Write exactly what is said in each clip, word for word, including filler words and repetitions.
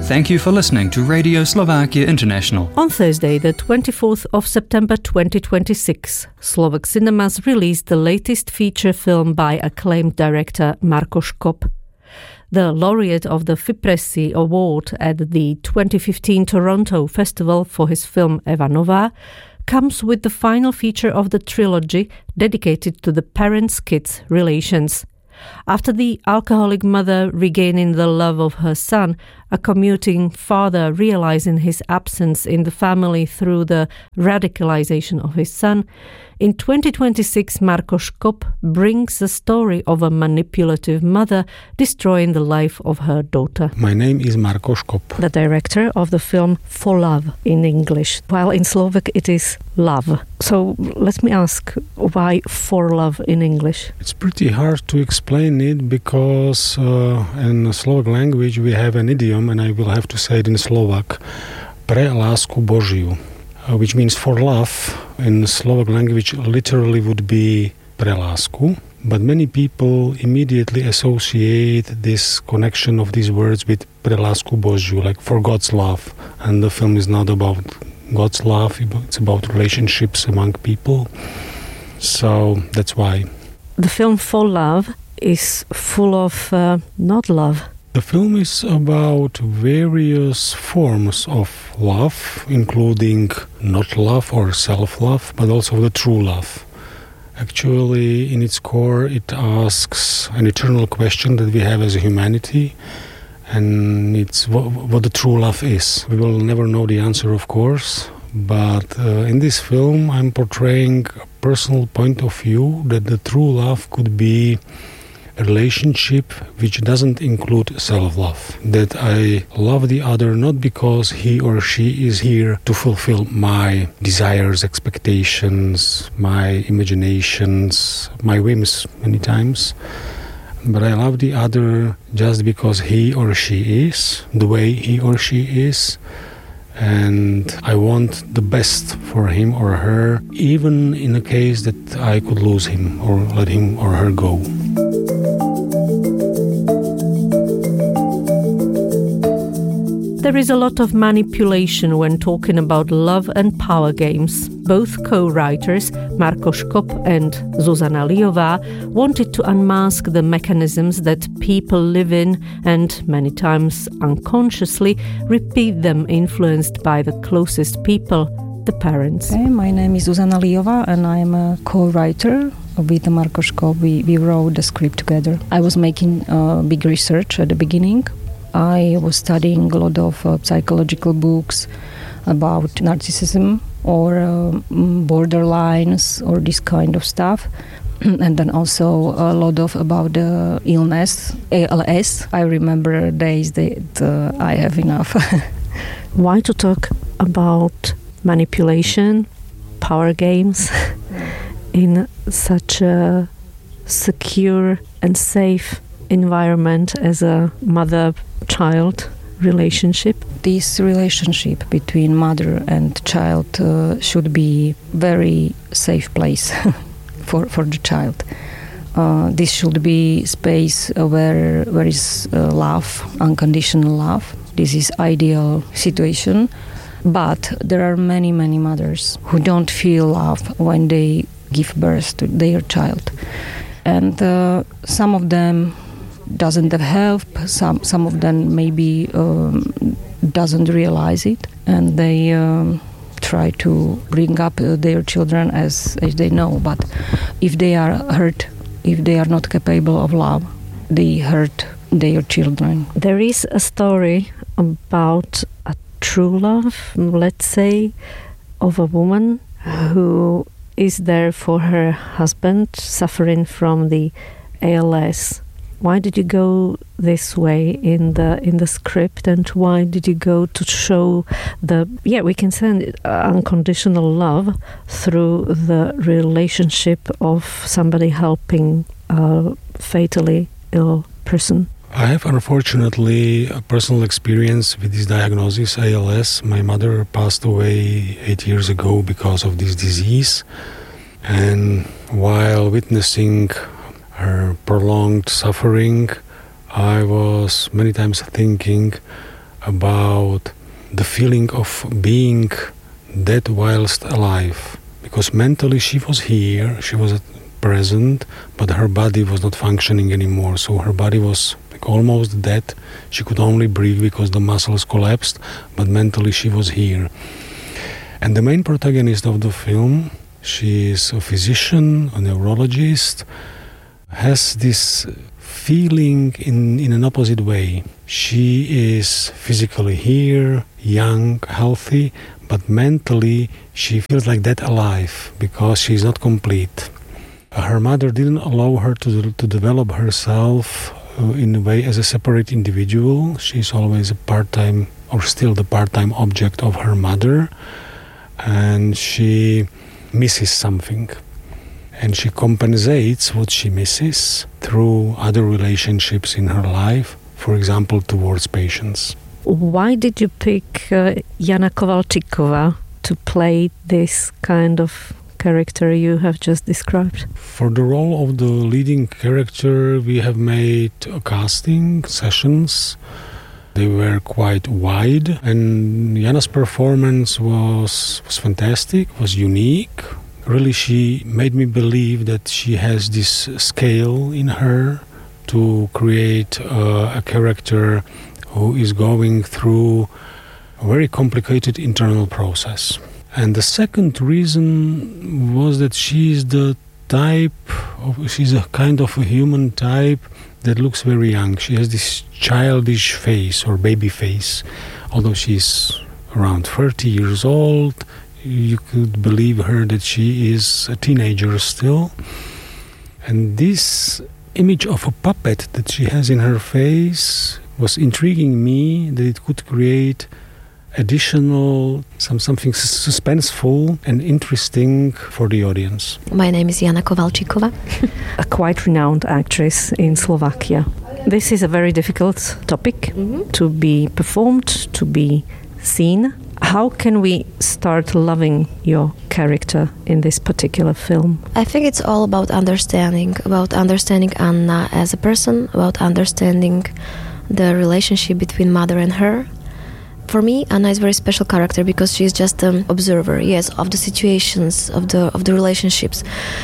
Thank you for listening to Radio Slovakia International. On Thursday, the twenty-fourth of September twenty twenty-six, Slovak cinemas released the latest feature film by acclaimed director Marko Škop. The laureate of the Fipressi Award at the twenty fifteen Toronto Festival for his film Eva Nová comes with the final feature of the trilogy dedicated to the parents-kids relations. After the alcoholic mother regaining the love of her son, a commuting father realizing his absence in the family through the radicalization of his son, in twenty twenty-six Marko Škop brings the story of a manipulative mother destroying the life of her daughter. My name is Marko Škop. The director of the film For Love in English, while in Slovak it is Love. So let me ask, why For Love in English? It's pretty hard to explain it because uh, in the Slovak language we have an idiom, and I will have to say it in Slovak, pre lásku Božiu, uh, which means for love. In Slovak language literally would be pre lásku, but many people immediately associate this connection of these words with pre lásku Božiu, like for God's love. And the film is not about God's love, it's about relationships among people. So that's why. The film For Love is full of uh, not love. The film is about various forms of love, including not love or self-love, but also the true love. Actually, in its core, it asks an eternal question that we have as a humanity, and it's what, what the true love is. We will never know the answer, of course, but uh, in this film, I'm portraying a personal point of view that the true love could be a relationship which doesn't include self-love. That I love the other not because he or she is here to fulfill my desires, expectations, my imaginations, my whims many times, but I love the other just because he or she is, the way he or she is, and I want the best for him or her, even in a case that I could lose him or let him or her go. There is a lot of manipulation when talking about love and power games. Both co-writers, Marko Škop and Zuzana Liová, wanted to unmask the mechanisms that people live in and, many times unconsciously, repeat them influenced by the closest people, the parents. Okay, my name is Zuzana Liová and I'm a co-writer with Marko Škop. We, we wrote the script together. I was making uh, big research at the beginning. I was studying a lot of uh, psychological books about narcissism or uh, borderlines or this kind of stuff. And then also a lot of about the illness, A L S. I remember days that uh, I have enough. Why to talk about manipulation, power games in such a secure and safe environment as a mother-child relationship? This relationship between mother and child uh, should be very safe place for, for the child. Uh, this should be space where there is uh, love, unconditional love. This is ideal situation. But there are many, many mothers who don't feel love when they give birth to their child. And uh, some of them doesn't have help, some some of them maybe um, doesn't realize it, and they um, try to bring up uh, their children as, as they know. But if they are hurt, if they are not capable of love, they hurt their children. There is a story about a true love, let's say, of a woman who is there for her husband suffering from the A L S. Why did you go this way in the in the script, and why did you go to show the yeah we can say unconditional love through the relationship of somebody helping a fatally ill person? I have unfortunately a personal experience with this diagnosis, A L S. My mother passed away eight years ago because of this disease, and while witnessing her prolonged suffering, I was many times thinking about the feeling of being dead whilst alive. Because mentally she was here, she was present, but her body was not functioning anymore. So her body was like almost dead. She could only breathe because the muscles collapsed, but mentally she was here. And the main protagonist of the film, she is a physician, a neurologist, has this feeling in, in an opposite way. She is physically here, young, healthy, but mentally she feels like that alive because she's not complete. Her mother didn't allow her to, to develop herself uh, in a way as a separate individual. She's always a part-time, or still the part-time object of her mother, and she misses something. And she compensates what she misses through other relationships in her life, for example, towards patients. Why did you pick uh, Jana Kovalčíková to play this kind of character you have just described? For the role of the leading character, we have made a casting sessions. They were quite wide, and Jana's performance was, was fantastic, was unique. Really, she made me believe that she has this scale in her to create uh, a character who is going through a very complicated internal process. And the second reason was that she is the type of, she's a kind of a human type that looks very young. She has this childish face or baby face. Although she's around thirty years old, you could believe her that she is a teenager still. And this image of a puppet that she has in her face was intriguing me, that it could create additional, some something suspenseful and interesting for the audience. My name is Jana Kovalčíková. A quite renowned actress in Slovakia. This is a very difficult topic mm-hmm. to be performed, to be seen. How can we start loving your character in this particular film? I think it's all about understanding, about understanding Anna as a person, about understanding the relationship between mother and her. For me, Anna is a very special character because she's just an observer, yes, of the situations, of the of the relationships.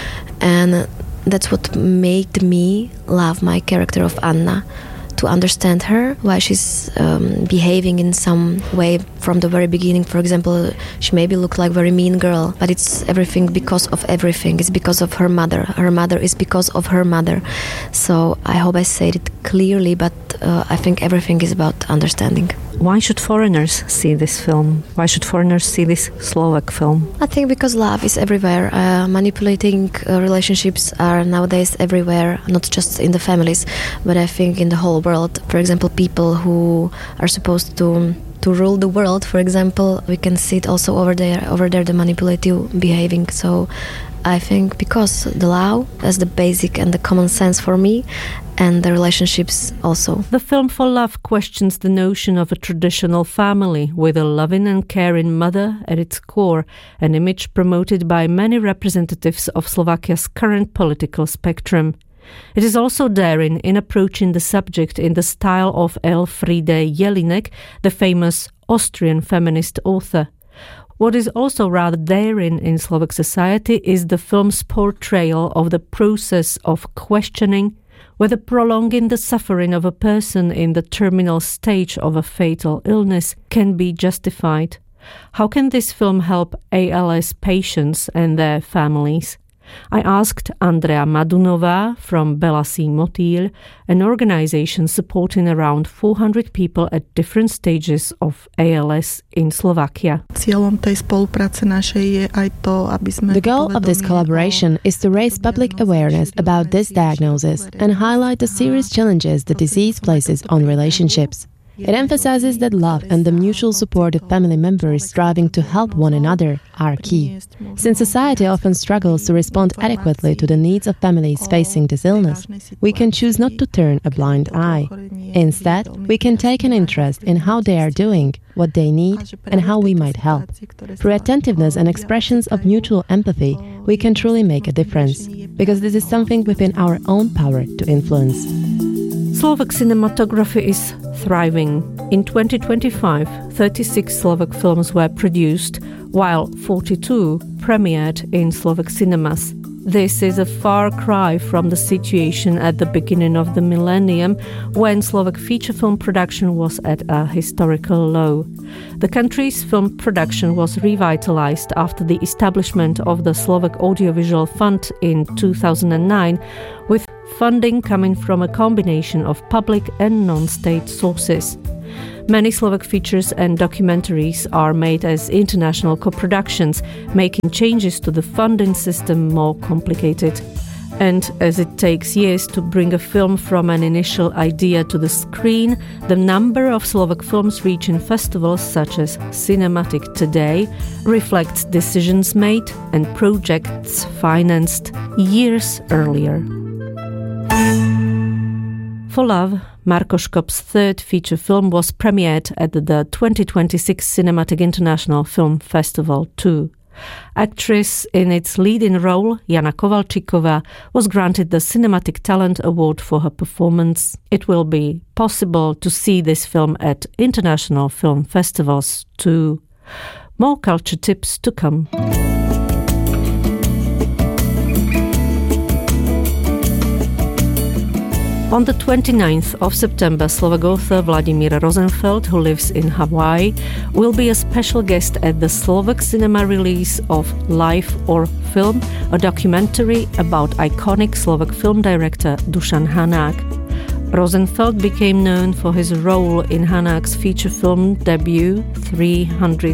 And that's what made me love my character of Anna, to understand her, why she's um, behaving in some way from the very beginning. For example, she maybe looked like a very mean girl, but it's everything because of everything. It's because of her mother. Her mother is because of her mother. So I hope I said it clearly, but uh, I think everything is about understanding. Why should foreigners see this film? Why should foreigners see this Slovak film? I think because love is everywhere. Uh, manipulating uh, relationships are nowadays everywhere, not just in the families, but I think in the whole world. For example, people who are supposed to to rule the world, for example, we can see it also over there, over there, the manipulative behaving. So I think because the law as the basic and the common sense for me, and the relationships also. The film For Love questions the notion of a traditional family with a loving and caring mother at its core, an image promoted by many representatives of Slovakia's current political spectrum. It is also daring in approaching the subject in the style of Elfriede Jelinek, the famous Austrian feminist author. What is also rather daring in Slovak society is the film's portrayal of the process of questioning whether prolonging the suffering of a person in the terminal stage of a fatal illness can be justified. How can this film help A L S patients and their families? I asked Andrea Madunová from Belasí Motýl, an organization supporting around four hundred people at different stages of A L S in Slovakia. The goal of this collaboration is to raise public awareness about this diagnosis and highlight the serious challenges the disease places on relationships. It emphasizes that love and the mutual support of family members striving to help one another are key. Since society often struggles to respond adequately to the needs of families facing this illness, we can choose not to turn a blind eye. Instead, we can take an interest in how they are doing, what they need, and how we might help. Through attentiveness and expressions of mutual empathy, we can truly make a difference, because this is something within our own power to influence. Slovak cinematography is thriving. In twenty twenty-five, thirty-six Slovak films were produced, while forty-two premiered in Slovak cinemas. This is a far cry from the situation at the beginning of the millennium, when Slovak feature film production was at a historical low. The country's film production was revitalized after the establishment of the Slovak Audiovisual Fund in two thousand nine, with funding coming from a combination of public and non-state sources. Many Slovak features and documentaries are made as international co-productions, making changes to the funding system more complicated. And as it takes years to bring a film from an initial idea to the screen, the number of Slovak films reaching festivals such as Cinematic Today reflects decisions made and projects financed years earlier. For Love, Marko Škop's third feature film was premiered at the twenty twenty-six Cinematic International Film Festival too. Actress in its leading role, Jana Kovalčíková, was granted the Cinematic Talent Award for her performance. It will be possible to see this film at international film festivals too. More culture tips to come. On the twenty-ninth of September, Slovak author Vladimír Rosenfeld, who lives in Hawaii, will be a special guest at the Slovak cinema release of Life or Film, a documentary about iconic Slovak film director Dušan Hanák. Rosenfeld became known for his role in Hanák's feature film debut three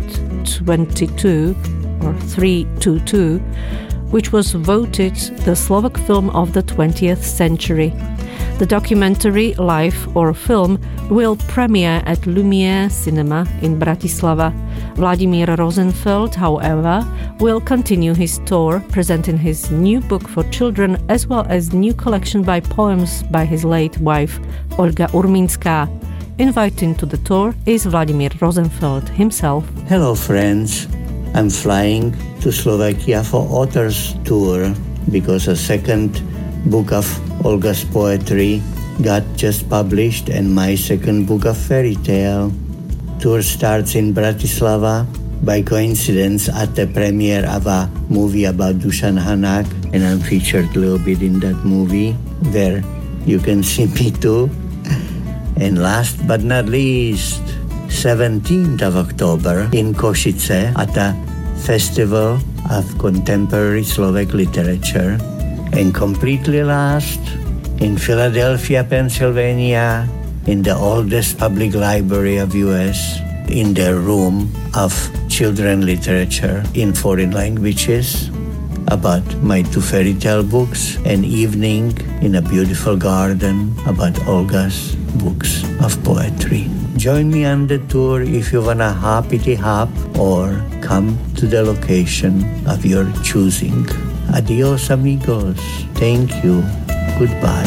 twenty-two or three twenty-two, which was voted the Slovak film of the twentieth century. The documentary Life or Film will premiere at Lumiere Cinema in Bratislava. Vladimír Rosenfeld, however, will continue his tour, presenting his new book for children as well as new collection by poems by his late wife, Olga Urminská. Inviting to the tour is Vladimír Rosenfeld himself. Hello friends, I'm flying to Slovakia for authors tour because a second book of Olga's poetry got just published and my second book of fairy tale. Tour starts in Bratislava by coincidence at the premiere of a movie about Dušan Hanák, and I'm featured a little bit in that movie. There you can see me too. And last but not least, seventeenth of October in Košice at the Festival of Contemporary Slovak Literature. And completely last, in Philadelphia, Pennsylvania, in the oldest public library of U S, in the room of children literature in foreign languages, about my two fairy tale books, an evening in a beautiful garden about Olga's books of poetry. Join me on the tour if you wanna hoppity hop or come to the location of your choosing. Adios, amigos. Thank you. Goodbye.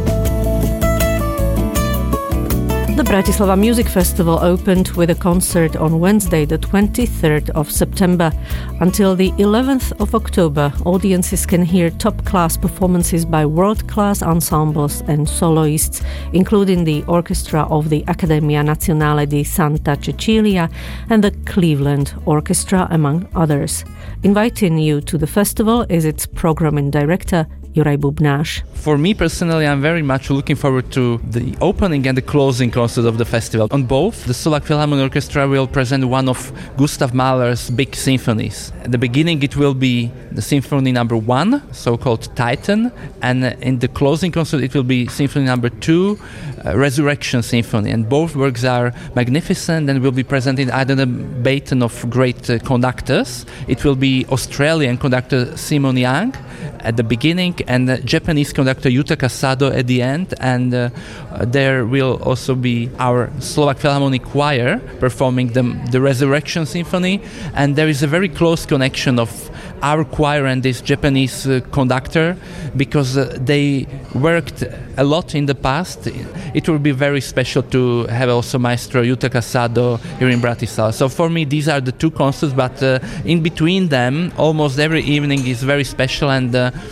The Bratislava Music Festival opened with a concert on Wednesday, the twenty-third of September. Until the eleventh of October, audiences can hear top-class performances by world-class ensembles and soloists, including the orchestra of the Accademia Nazionale di Santa Cecilia and the Cleveland Orchestra, among others. Inviting you to the festival is its programming director, Juraj Bubnáš. For me personally, I'm very much looking forward to the opening and the closing concert of the festival. On both, the Slovak Philharmonic Orchestra will present one of Gustav Mahler's big symphonies. At the beginning it will be the symphony number one, so-called Titan, and in the closing concert it will be symphony number two, uh, Resurrection Symphony. And both works are magnificent and will be presented under the baton of great uh, conductors. It will be Australian conductor Simon Young at the beginning and uh, Japanese conductor Yuta Kasado at the end, and uh, there will also be our Slovak Philharmonic Choir performing the, the Resurrection Symphony, and there is a very close connection of our choir and this Japanese uh, conductor because uh, they worked a lot in the past. It will be very special to have also Maestro Yuta Kasado here in Bratislava. So for me these are the two concerts, but uh, in between them almost every evening is very special, and uh,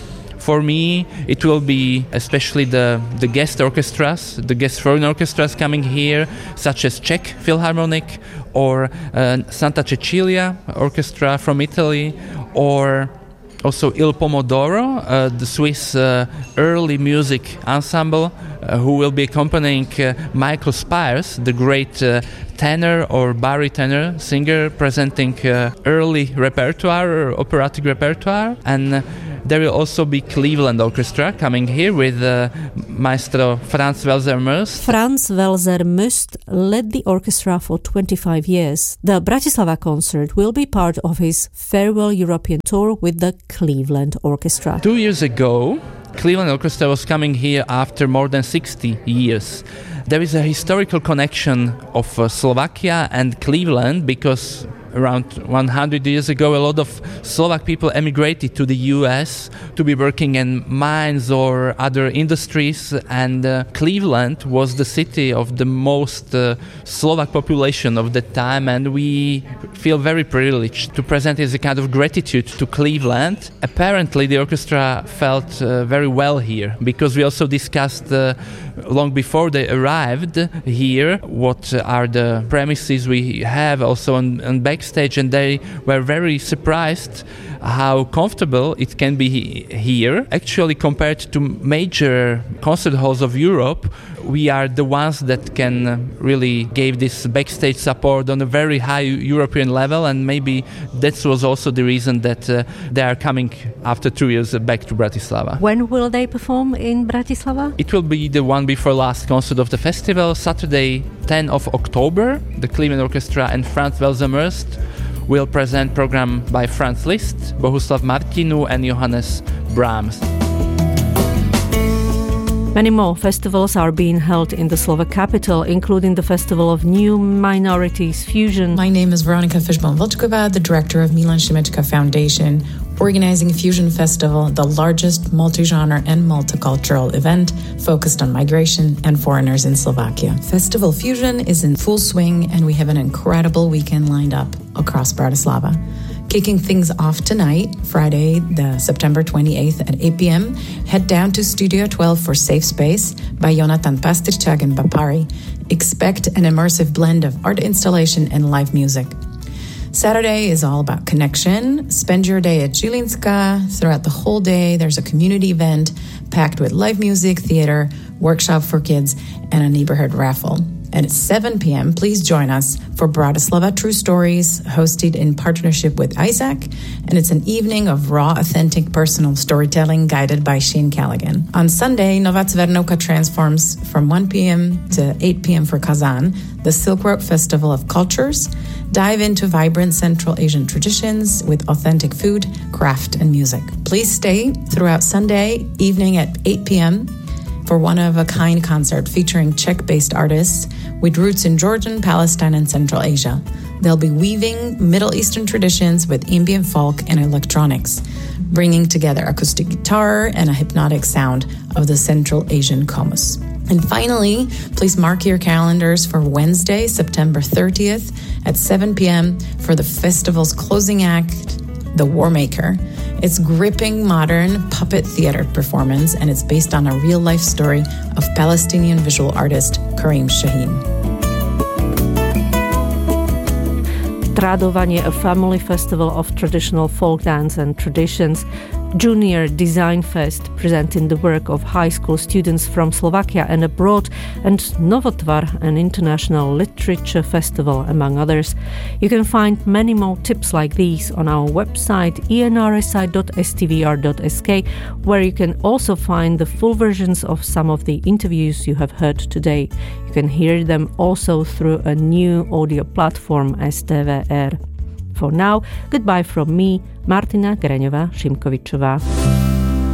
For me, it will be especially the, the guest orchestras, the guest foreign orchestras coming here, such as Czech Philharmonic or uh, Santa Cecilia Orchestra from Italy, or also Il Pomodoro, uh, the Swiss uh, early music ensemble, uh, who will be accompanying uh, Michael Spires, the great uh, tenor or baritone singer, presenting uh, early repertoire or operatic repertoire. And uh, there will also be Cleveland Orchestra coming here with uh, Maestro Franz Welser-Möst. Franz Welser-Möst led the orchestra for twenty-five years. The Bratislava concert will be part of his farewell European tour with the Cleveland Orchestra. Two years ago, Cleveland Orchestra was coming here after more than sixty years. There is a historical connection of uh, Slovakia and Cleveland because around one hundred years ago, a lot of Slovak people emigrated to the U S to be working in mines or other industries, and uh, Cleveland was the city of the most uh, Slovak population of the time, and we feel very privileged to present as a kind of gratitude to Cleveland. Apparently, the orchestra felt uh, very well here because we also discussed uh, long before they arrived here what are the premises we have also on, on backstage, and they were very surprised how comfortable it can be here. Actually, compared to major concert halls of Europe, we are the ones that can really give this backstage support on a very high European level, and maybe that was also the reason that uh, they are coming after two years back to Bratislava. When will they perform in Bratislava? It will be the one before last concert of the festival, Saturday, tenth of October. The Cleveland Orchestra and Franz Welser-Möst will present program by Franz Liszt, Bohuslav Martinu and Johannes Brahms. Many more festivals are being held in the Slovak capital, including the Festival of New Minorities Fusion. My name is Veronika Fishbone-Volchkova, the director of Milan Šimečka Foundation, organizing Fusion Festival, the largest multi-genre and multicultural event focused on migration and foreigners in Slovakia. Festival Fusion is in full swing, and we have an incredible weekend lined up across Bratislava. Kicking things off tonight, Friday, the September twenty-eighth at eight p.m., head down to Studio twelve for Safe Space by Jonathan Pastirčák and Bapari. Expect an immersive blend of art installation and live music. Saturday is all about connection. Spend your day at Žilinska. Throughout the whole day, there's a community event packed with live music, theater, workshop for kids, and a neighborhood raffle. And at seven p.m., please join us for Bratislava True Stories, hosted in partnership with Isaac. And it's an evening of raw, authentic, personal storytelling guided by Shane Callaghan. On Sunday, Nova Cvernovka transforms from one p.m. to eight p.m. for Kazan, the Silk Road Festival of Cultures. Dive into vibrant Central Asian traditions with authentic food, craft, and music. Please stay throughout Sunday evening at eight p.m. for one-of-a-kind concert featuring Czech-based artists with roots in Georgian, Palestine, and Central Asia. They'll be weaving Middle Eastern traditions with ambient folk and electronics, bringing together acoustic guitar and a hypnotic sound of the Central Asian Comus. And finally, please mark your calendars for Wednesday, September thirtieth at seven p.m. for the festival's closing act, The Warmaker. It's gripping modern puppet theater performance, and it's based on a real-life story of Palestinian visual artist Karim Shaheen. Tradovanie, a family festival of traditional folk dance and traditions. Junior Design Fest, presenting the work of high school students from Slovakia and abroad, and Novotvar, an international literature festival, among others. You can find many more tips like these on our website e n r s i dot s t v r dot s k, where you can also find the full versions of some of the interviews you have heard today. You can hear them also through a new audio platform, S T V R. For now, goodbye from me, Martina Greňová-Šimkovičová.